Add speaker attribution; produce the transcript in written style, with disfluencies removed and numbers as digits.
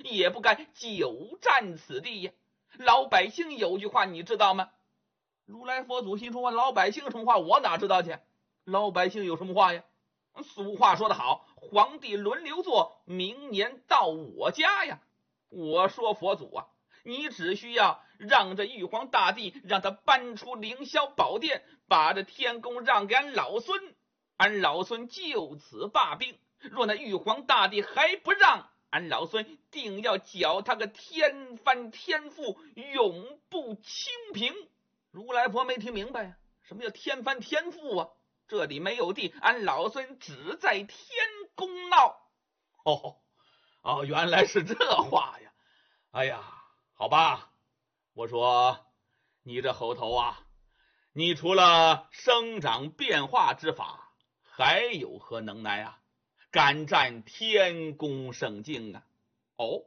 Speaker 1: 也不敢久占此地呀。老百姓有句话你知道吗？如来佛祖心说，老百姓什么话我哪知道去？老百姓有什么话呀？俗话说得好，皇帝轮流坐，明年到我家呀。我说佛祖啊，你只需要让这玉皇大帝让他搬出凌霄宝殿，把这天宫让给俺老孙，俺老孙就此罢兵。若那玉皇大帝还不让，俺老孙定要搅他个天翻天覆，永不清平。如来佛没听明白呀，什么叫天翻天覆啊？这里没有地，俺老孙只在天宫闹。原来是这话呀！哎呀，好吧，我说你这猴头啊，你除了生长变化之法，还有何能耐啊？敢占天宫圣境啊？哦，